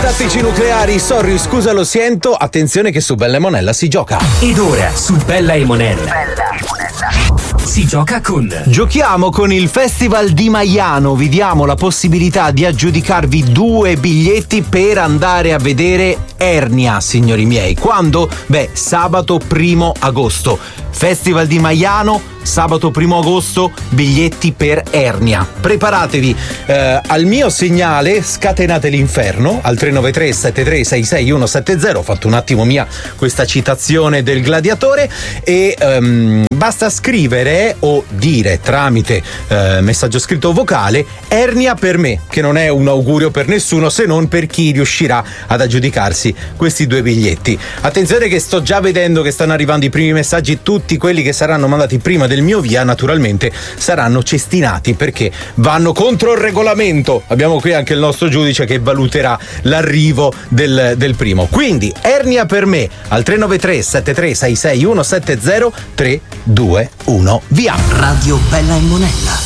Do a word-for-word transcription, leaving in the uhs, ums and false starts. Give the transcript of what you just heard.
Traffici nucleari, sorry, scusa, lo sento. Attenzione che su Bella e Monella si gioca. Ed ora su Bella e Monella, Bella e Monella si gioca con. Giochiamo con il Festival di Maiano. Vi diamo la possibilità di aggiudicarvi due biglietti per andare a vedere Ernia, signori miei. Quando? Beh, sabato primo agosto. Festival di Maiano, sabato primo agosto, biglietti per Ernia. Preparatevi eh, al mio segnale, scatenate l'inferno al tre nove tre sette tre sei sei uno sette zero. Ho fatto un attimo mia questa citazione del gladiatore e um, basta scrivere o dire tramite eh, messaggio scritto o vocale Ernia per me, che non è un augurio per nessuno se non per chi riuscirà ad aggiudicarsi questi due biglietti. Attenzione che sto già vedendo che stanno arrivando i primi messaggi. Tutti quelli che saranno mandati prima del mio via naturalmente saranno cestinati perché vanno contro il regolamento. Abbiamo qui anche il nostro giudice che valuterà l'arrivo del, del primo. Quindi Ernia per me al tre nove tre sette tre sei sei uno sette zero. Tre due uno via. Radio Bella e Monella.